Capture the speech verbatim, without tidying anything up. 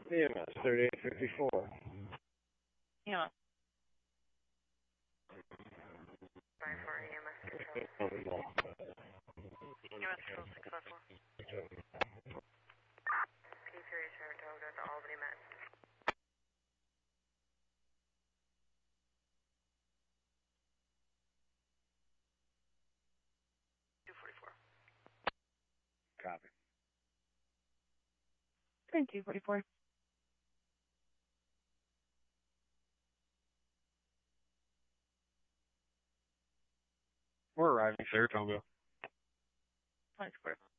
E M S thirty-eight fifty-four. E M S. nine four E M S control. E M S control six five four. P three Saratoga to Albany, Matt. two forty-four. Copy. Train two forty-four. We're arriving, Saratoga. twenty square.